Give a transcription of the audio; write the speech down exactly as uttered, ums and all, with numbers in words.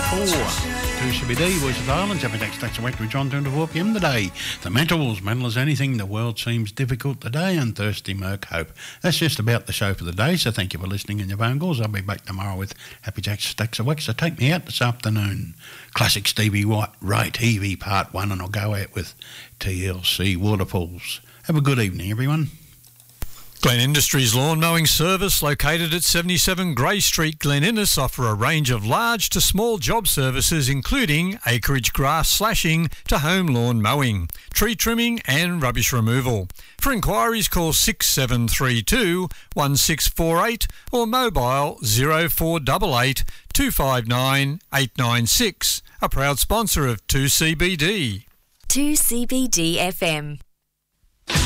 four. two C B D, Voice of the Islands, Happy Jack Stacks Awake with John, two to four p m today. The Mentals, mental as anything, the world seems difficult today, and Thirsty Merc Hope. That's just about the show for the day, so thank you for listening in your phone calls. I'll be back tomorrow with Happy Jack Stacks Awake, so take me out this afternoon. Classic Stevie White, Right T V Part one, and I'll go out with T L C Waterfalls. Have a good evening, everyone. Glen Industries Lawn Mowing Service, located at seventy-seven Grey Street, Glen Innes, offer a range of large to small job services including acreage grass slashing to home lawn mowing, tree trimming and rubbish removal. For inquiries, call six seven three two, one six four eight or mobile zero four eight eight, two five nine, eight nine six. A proud sponsor of two C B D. two C B D F M.